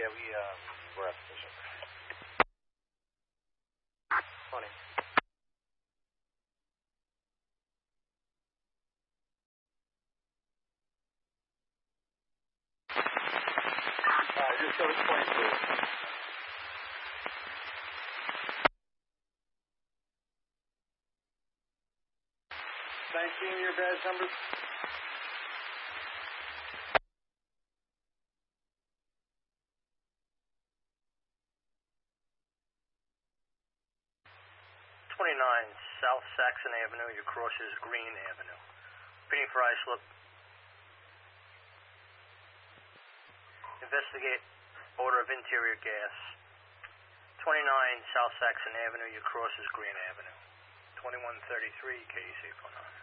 Yeah, we're at position. 20. Just go to 22. 19, your badge numbers? South Saxon Avenue, your cross is Green Avenue. Repeating for Islip. Investigate odor of interior gas. 29 South Saxon Avenue, your cross is Green Avenue. 2133, KC 49.